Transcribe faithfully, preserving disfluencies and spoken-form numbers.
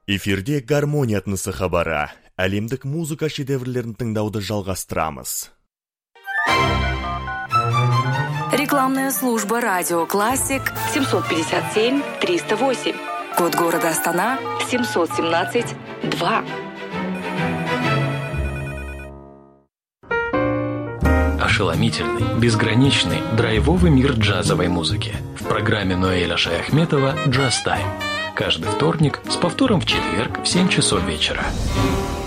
Эфирде гармония атнысы хабара. Әлемдік музыка шедеврлерін тыңдауды жалғастырамыз. Рекламная служба «Радио Классик» семьсот пятьдесят семь триста восемь. Код города Астана семьсот семнадцать два. Ошеломительный, безграничный, драйвовый мир джазовой музыки. В программе Ноэля Шаяхметова «Джаз Тайм». Каждый вторник с повтором в четверг в семь часов вечера.